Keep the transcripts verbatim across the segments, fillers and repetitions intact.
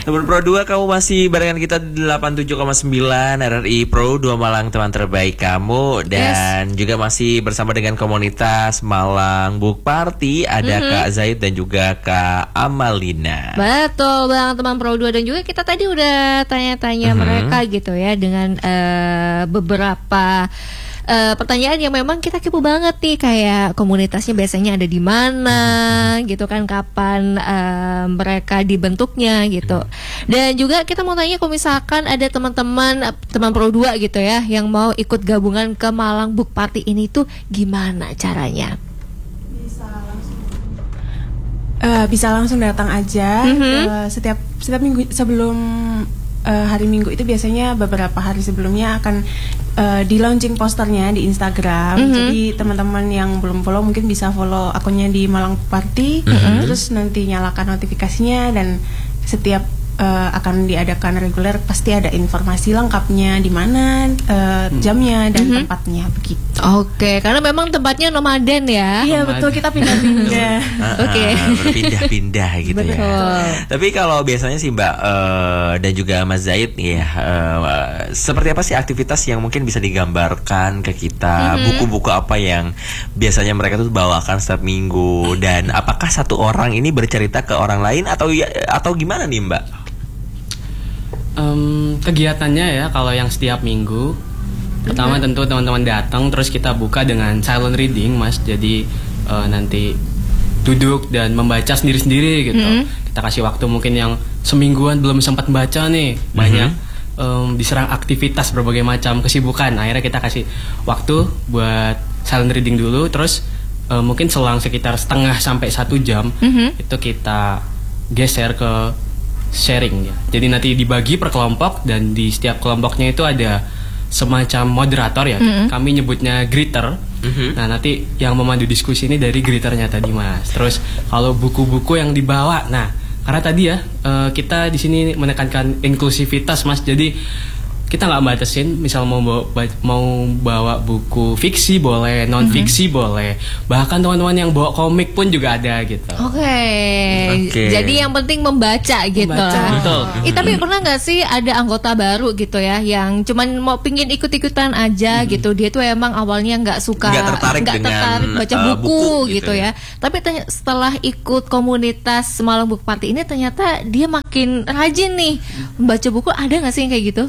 Pro dua, kamu masih barengan kita di delapan puluh tujuh koma sembilan R R I Pro dua Malang, teman terbaik kamu. Dan yes, juga masih bersama dengan komunitas Malang Book Party. Ada mm-hmm. Kak Zaid dan juga Kak Amalina. Betul bang, teman Pro dua. Dan juga kita tadi udah tanya-tanya mm-hmm. mereka gitu ya, dengan uh, beberapa Uh, pertanyaan yang memang kita kepo banget nih, kayak komunitasnya biasanya ada di mana, hmm. gitu kan, kapan uh, mereka dibentuknya gitu. Dan juga kita mau tanya, kalau misalkan ada teman-teman teman Pro dua gitu ya yang mau ikut gabungan ke Malang Book Party ini tuh gimana caranya? Bisa langsung uh, bisa langsung datang aja. Mm-hmm. uh, setiap setiap minggu sebelum uh, hari Minggu itu biasanya beberapa hari sebelumnya akan Uh, di launching posternya di Instagram. Mm-hmm. Jadi teman-teman yang belum follow mungkin bisa follow akunnya di Malang Party. Mm-hmm. Terus nanti nyalakan notifikasinya, dan setiap uh, akan diadakan reguler pasti ada informasi lengkapnya di mana, uh, jamnya dan mm-hmm. tempatnya begitu. Oke, karena memang tempatnya nomaden ya. Iya betul, kita pindah-pindah. Oke, berpindah-pindah gitu. Betul. Ya. Tapi kalau biasanya sih Mbak uh, dan juga Mas Zaid ya, uh, seperti apa sih aktivitas yang mungkin bisa digambarkan ke kita? Mm-hmm. Buku-buku apa yang biasanya mereka tuh bawakan setiap minggu, dan apakah satu orang ini bercerita ke orang lain atau atau gimana nih Mbak? Um, kegiatannya ya, kalau yang setiap minggu, pertama tentu teman-teman datang, terus kita buka dengan silent reading, Mas. Jadi uh, nanti duduk dan membaca sendiri-sendiri gitu. Mm-hmm. Kita kasih waktu mungkin yang semingguan belum sempat baca nih, banyak mm-hmm. um, diserang aktivitas berbagai macam kesibukan. Akhirnya kita kasih waktu buat silent reading dulu, terus uh, mungkin selang sekitar setengah sampai satu jam mm-hmm. itu kita geser ke sharing ya. Jadi nanti dibagi per kelompok, dan di setiap kelompoknya itu ada semacam moderator ya, mm-hmm. kami nyebutnya greeter. Mm-hmm. Nah nanti yang memandu diskusi ini dari greeternya tadi Mas. Terus kalau buku-buku yang dibawa, nah karena tadi ya uh, kita di sini menekankan inklusivitas Mas. Jadi kita nggak batasin, misal mau bawa, mau bawa buku fiksi boleh, non fiksi mm-hmm. boleh, bahkan teman-teman yang bawa komik pun juga ada gitu. Oke, okay. okay. Jadi yang penting membaca gitu membaca, lah. Betul. Eh, tapi pernah nggak sih ada anggota baru gitu ya yang cuman mau pingin ikut-ikutan aja mm-hmm. gitu? Dia tuh emang awalnya nggak suka, nggak tertarik, nggak tertarik dengan baca uh, buku, buku gitu, gitu ya. ya. Tapi tanya, setelah ikut komunitas Malang Book Party ini ternyata dia makin rajin nih membaca buku. Ada nggak sih yang kayak gitu?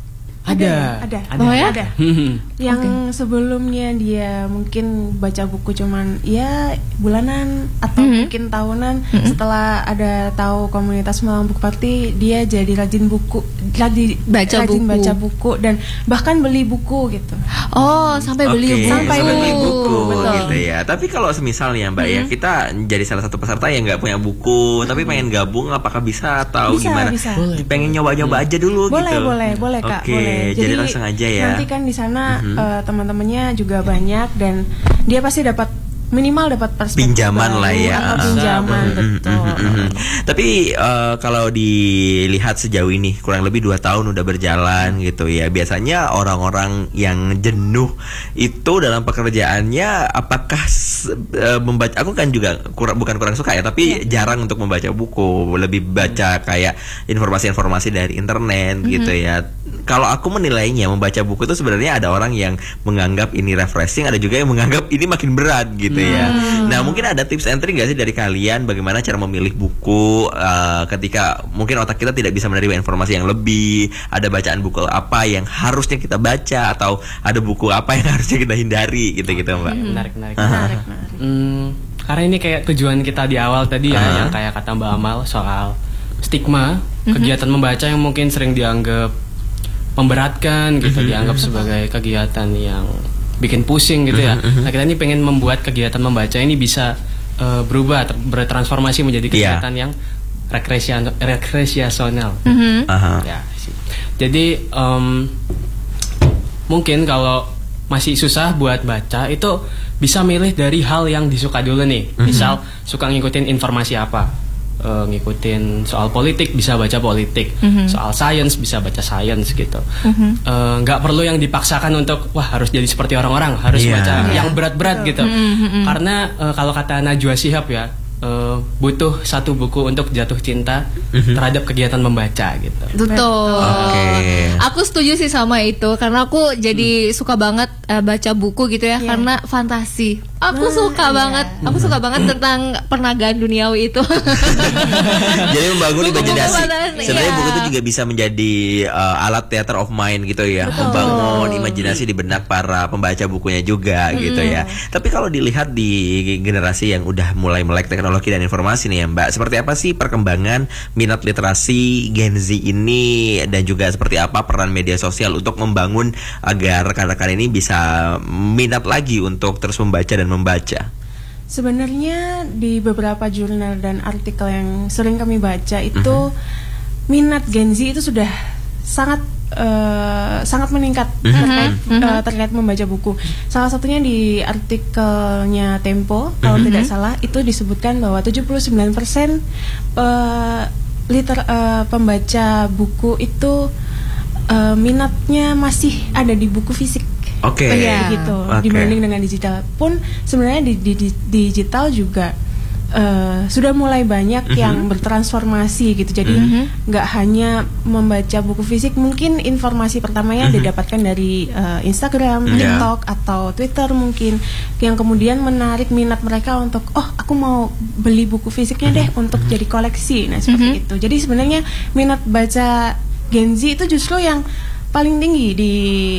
Ada, ada, ada, oh ya? ada. Yang okay. sebelumnya dia mungkin baca buku cuman ya bulanan atau mm-hmm. mungkin tahunan. Mm-hmm. Setelah ada tahu komunitas Malang Book Party, dia jadi rajin buku, rajin baca rajin buku. baca buku dan bahkan beli buku gitu. Oh, sampai okay. beli buku. Sampai beli buku, betul. Gitu ya. Tapi kalau misalnya Mbak mm-hmm. ya, kita jadi salah satu peserta yang nggak punya buku, mm-hmm. tapi pengen gabung, apakah bisa atau bisa, gimana? Bisa. Pengen nyoba-nyoba aja dulu boleh, gitu. Boleh, boleh, boleh Kak. Okay. Boleh. Jadi, jadi langsung aja ya. Nanti kan di sana mm-hmm. uh, teman-temannya juga banyak, dan dia pasti dapat minimal dapat perspektif pinjaman lah ya, atau pinjaman uh, betul. Mm, mm, mm. Tapi uh, kalau dilihat sejauh ini kurang lebih dua tahun udah berjalan gitu ya. Biasanya orang-orang yang jenuh itu dalam pekerjaannya apakah uh, membaca? Aku kan juga kurang, bukan kurang suka ya, tapi yeah. jarang untuk membaca buku. Lebih baca kayak informasi-informasi dari internet mm-hmm. gitu ya. Kalau aku menilainya membaca buku itu sebenarnya ada orang yang menganggap ini refreshing, ada juga yang menganggap ini makin berat gitu. Ya. Hmm. Nah mungkin ada tips and trick gak sih dari kalian bagaimana cara memilih buku uh, ketika mungkin otak kita tidak bisa menerima informasi yang lebih, ada bacaan buku apa yang harusnya kita baca atau ada buku apa yang harusnya kita hindari gitu-gitu Mbak. Hmm. Menarik, menarik, menarik. Hmm, karena ini kayak tujuan kita di awal tadi ya, uh-huh. yang kayak kata Mbak Amal soal stigma uh-huh. kegiatan membaca yang mungkin sering dianggap memberatkan gitu, uh-huh. dianggap sebagai kegiatan yang bikin pusing gitu ya. Nah kita ini pengen membuat kegiatan membaca ini bisa uh, berubah, ter- bertransformasi menjadi kegiatan yeah. yang rekreasional. rekreasional. Mm-hmm. Uh-huh. Ya, jadi um, mungkin kalau masih susah buat baca itu bisa milih dari hal yang disuka dulu nih. Mm-hmm. Misal suka ngikutin informasi apa. Uh, ngikutin soal politik bisa baca politik, mm-hmm. soal sains bisa baca sains gitu. Mm-hmm. uh, Nggak perlu yang dipaksakan untuk wah harus jadi seperti orang-orang, harus yeah. baca yeah. yang berat-berat gitu. Mm-hmm. Karena uh, kalau kata Najwa Shihab ya, uh, butuh satu buku untuk jatuh cinta mm-hmm. terhadap kegiatan membaca gitu. Betul. Okay. Aku setuju sih sama itu karena aku jadi hmm. suka banget uh, baca buku gitu ya yeah. karena fantasi. Aku nah, suka iya. banget. Aku suka banget tentang pernagaan duniawi itu. Jadi membangun imajinasi. Sebenarnya iya. buku itu juga bisa menjadi uh, alat theater of mind gitu ya. Betul. Membangun imajinasi di benak para pembaca bukunya juga hmm. gitu ya. Tapi kalau dilihat di generasi yang udah mulai melek teknologi dan informasi nih ya Mbak, seperti apa sih perkembangan minat literasi Gen Z ini dan juga seperti apa peran media sosial untuk membangun agar rekan-rekan ini bisa minat lagi untuk terus membaca dan membaca? Sebenarnya di beberapa jurnal dan artikel yang sering kami baca itu uh-huh. minat Gen Z itu sudah sangat uh, sangat meningkat uh-huh. terkait uh-huh. uh, terkait membaca buku. Salah satunya di artikelnya Tempo kalau uh-huh. tidak salah itu disebutkan bahwa tujuh puluh sembilan persen uh, liter uh, pembaca buku itu uh, minatnya masih ada di buku fisik. Oke, okay. ya, gitu. Okay. Dibanding dengan digital pun sebenarnya di, di, di digital juga uh, sudah mulai banyak mm-hmm. yang bertransformasi gitu. Jadi nggak mm-hmm. hanya membaca buku fisik, mungkin informasi pertamanya mm-hmm. didapatkan dari uh, Instagram, mm-hmm. TikTok atau Twitter mungkin, yang kemudian menarik minat mereka untuk oh aku mau beli buku fisiknya deh mm-hmm. untuk jadi koleksi. Nah seperti mm-hmm. itu. Jadi sebenarnya minat baca Gen Z itu justru yang paling tinggi di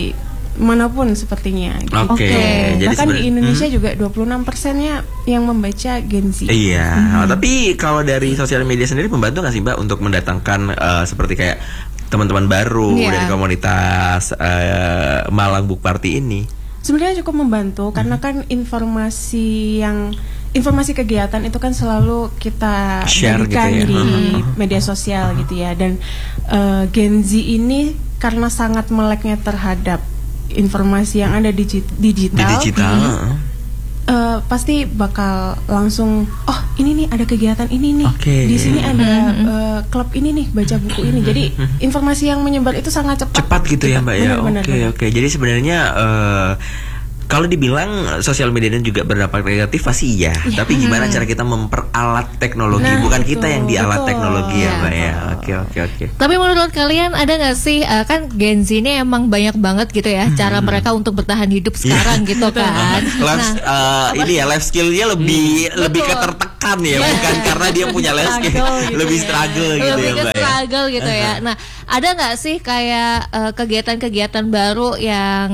manapun sepertinya. Oke. Okay. Okay. Jadi bahkan di Indonesia hmm. juga dua puluh enam persennya yang membaca Gen Z. Iya. Hmm. Tapi kalau dari sosial media sendiri membantu nggak sih Mbak untuk mendatangkan uh, seperti kayak teman-teman baru yeah. dari komunitas uh, Malang Book Party ini? Sebenarnya cukup membantu hmm. karena kan informasi yang informasi kegiatan itu kan selalu kita share berikan gitu ya. di hmm. media sosial hmm. gitu ya. Dan uh, Gen Z ini karena sangat meleknya terhadap informasi yang ada di digital, di digital. Hmm, uh, pasti bakal langsung oh ini nih ada kegiatan ini nih okay. di sini ada uh, klub ini nih baca buku ini. Jadi informasi yang menyebar itu sangat cepat cepat gitu cepat. Ya Mbak ya. Oke oke okay, okay. Jadi sebenarnya uh, kalau dibilang sosial media juga berdampak negatif pasti iya, ya. Tapi gimana cara kita memperalat teknologi, nah, bukan kita yang dialat betul. Teknologi ya, ya Mbak ya. Oke oke oke. Tapi menurut kalian ada nggak sih uh, kan Gen Z ini emang banyak banget gitu ya hmm. cara mereka untuk bertahan hidup sekarang yeah. gitu kan. Life, nah, uh, ini ya life skillnya lebih hmm. lebih ketertekan ya, bukan karena dia punya life skill, gitu lebih ya. struggle gitu lebih ya Mbak. Lebih struggle ya. gitu ya. Nah ada nggak sih kayak uh, kegiatan-kegiatan baru yang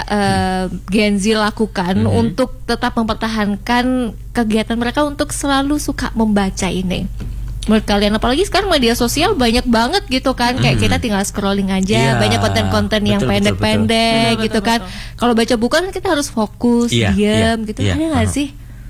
uh, Gen Z lakukan mm-hmm. untuk tetap mempertahankan kegiatan mereka untuk selalu suka membaca ini? Menurut kalian, apalagi sekarang media sosial banyak banget gitu kan, kayak mm-hmm. kita tinggal scrolling aja, yeah. banyak konten-konten yang betul, pendek-pendek betul, betul. gitu betul, kan. Kalau baca buku kan kita harus fokus, yeah, diam yeah, gitu. Yeah. Ada nggak uh-huh. sih?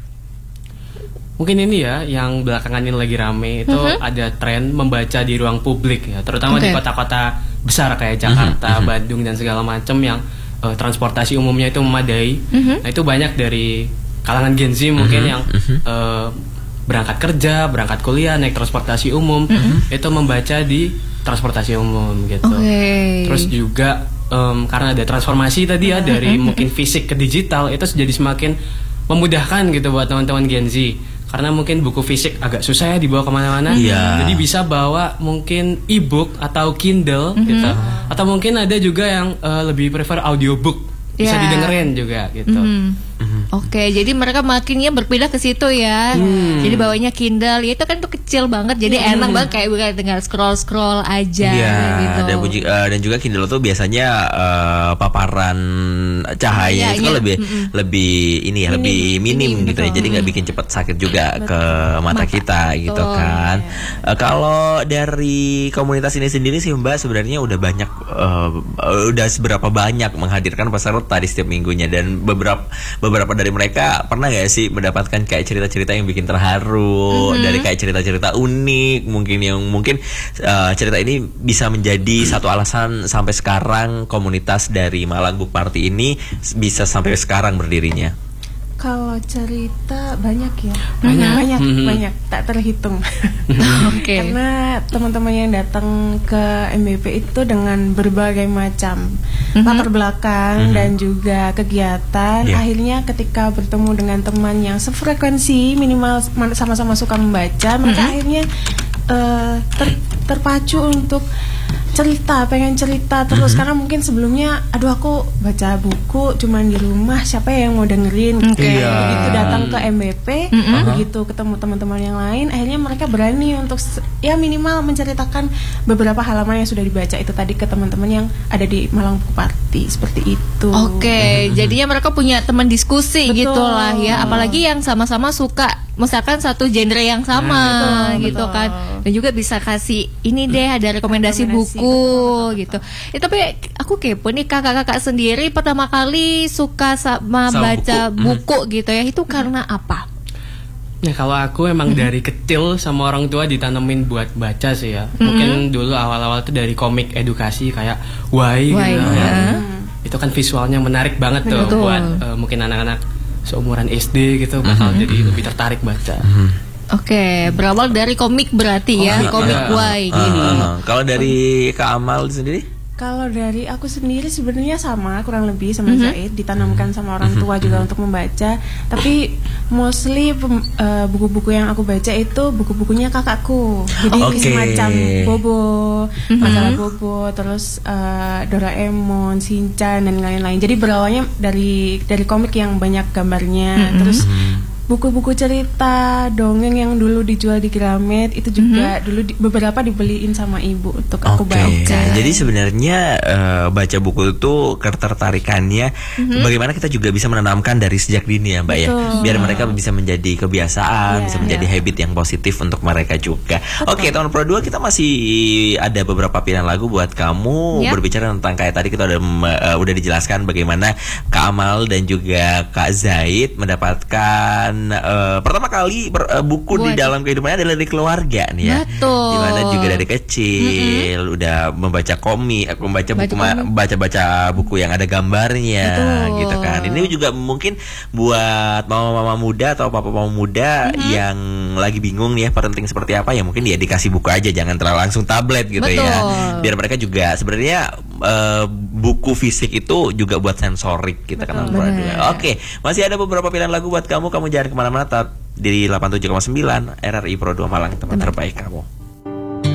Mungkin ini ya yang belakangan ini lagi rame itu uh-huh. ada tren membaca di ruang publik ya, terutama okay. di kota-kota besar kayak Jakarta, uh-huh. Bandung dan segala macam yang Uh, transportasi umumnya itu memadai. Mm-hmm. Nah itu banyak dari kalangan Gen Z mungkin mm-hmm. yang uh, berangkat kerja, berangkat kuliah, naik transportasi umum, mm-hmm. itu membaca di transportasi umum gitu. Okay. Terus juga um, karena ada transformasi tadi ya dari mm-hmm. mungkin fisik ke digital, itu jadi semakin memudahkan gitu buat teman-teman Gen Z. Karena mungkin buku fisik agak susah ya dibawa kemana-mana, yeah. jadi bisa bawa mungkin e-book atau Kindle mm-hmm. gitu, atau mungkin ada juga yang uh, lebih prefer audiobook, bisa yeah. didengerin juga gitu. Mm-hmm. Mm-hmm. Oke, okay, jadi mereka makinnya berpindah ke situ ya. Hmm. Jadi bawanya Kindle, ya itu kan tuh kecil banget, jadi hmm. enak banget kayak bukan tinggal scroll scroll aja. Yeah, gitu. Dan, uh, dan juga Kindle tuh biasanya uh, paparan cahaya itu kan lebih mm-hmm. lebih ini ya, minim, lebih minim, minim gitu betul. ya. Jadi nggak bikin cepat sakit juga betul. ke mata, mata kita betul. gitu kan. Yeah. Uh, kalau dari komunitas ini sendiri sih Mbak sebenarnya udah banyak, uh, udah seberapa banyak menghadirkan peserta di setiap minggunya, dan beberapa beberapa dari mereka pernah gak sih mendapatkan kayak cerita-cerita yang bikin terharu, mm-hmm. dari kayak cerita-cerita unik mungkin yang mungkin uh, cerita ini bisa menjadi satu alasan sampai sekarang komunitas dari Malang Book Party ini bisa sampai sekarang berdirinya. Kalau cerita banyak ya, Banyak. banyak, Mhm. banyak, tak terhitung. Oke. Karena teman-teman yang datang ke M B P itu dengan berbagai macam Mhm. latar belakang dan juga kegiatan. Yeah. Akhirnya ketika bertemu dengan teman yang sefrekuensi, minimal sama-sama suka membaca, mereka akhirnya eh, ter- terpacu untuk cerita, pengen cerita terus. Mhm. Karena mungkin sebelumnya, aduh aku baca buku cuman di rumah, siapa ya yang mau dengerin? Oke. Iya. Begitu datang ke M B P, Mhm. begitu ketemu teman-teman yang lain, akhirnya mereka berani untuk se- ya minimal menceritakan beberapa halaman yang sudah dibaca itu tadi ke teman-teman yang ada di Malang Buku Party, seperti itu. Oke, jadinya mereka punya teman diskusi Betul. gitu lah ya. Apalagi yang sama-sama suka misalkan satu genre yang sama Nah, betul, gitu betul. kan. Dan juga bisa kasih ini deh ada rekomendasi, Rekomendasi, buku betul, betul, gitu. Eh, tapi aku kepo nih, kakak-kakak sendiri pertama kali suka sama, Sama baca buku. buku, gitu ya. Itu karena apa? Nah kalau aku emang dari kecil sama orang tua ditanamin buat baca sih ya. Mungkin dulu awal-awal tuh dari komik edukasi kayak Why, Why, gitu ya. ya. Itu kan visualnya menarik banget tuh Betul. buat eh, mungkin anak-anak seumuran S D gitu bakal jadi lebih tertarik baca. Oke, berawal dari komik berarti ya, Komik, komik ya. Why Ah, gini. ah. Kalau dari Kak Amal sendiri? Kalau dari aku sendiri sebenarnya sama, kurang lebih sama Zaid, ditanamkan sama orang tua juga untuk membaca. Tapi mostly pem- eh, buku-buku yang aku baca itu buku-bukunya kakakku. Jadi Oke. semacam Bobo, majalah Bobo, terus eh, Doraemon, Shinchan dan lain-lain. Jadi berawalnya dari dari komik yang banyak gambarnya, terus buku-buku cerita dongeng yang dulu dijual di Gramet itu juga dulu di- beberapa dibeliin sama ibu untuk aku Oke, baca. jadi sebenarnya eh, baca buku itu ketertarikannya bagaimana kita juga bisa menanamkan dari sejak dini ya Mbak ya, Betul. biar mereka bisa menjadi kebiasaan, Iya, bisa menjadi iya. habit yang positif untuk mereka juga. Oke, tahun Pro dua kita masih ada beberapa pilihan lagu buat kamu Yap. berbicara tentang kayak tadi kita udah mem- eh, udah dijelaskan bagaimana Kak Amal dan juga Kak Zaid mendapatkan eh, pertama kali ber- eh, buku di Buat- dalam kehidupannya adalah dari keluarga nih ya. Betul. Dimana juga dari kecil udah membaca komik, aku membaca buku, Baca ma- komik. baca-baca buku yang ada gambarnya, Betul. gitu kan. Ini juga mungkin buat mama-mama muda atau papa-papa muda yang lagi bingung nih ya parenting seperti apa ya, mungkin ya dikasih buku aja, jangan terlalu langsung tablet gitu ya. Betul. Biar mereka juga sebenarnya eh, buku fisik itu juga buat sensorik gitu kan. Betul. Benar. Oke, masih ada beberapa pilihan lagu buat kamu. Kamu jangan kemana-mana, tetap di delapan puluh tujuh koma sembilan R R I Pro dua Malang, teman terbaik kamu.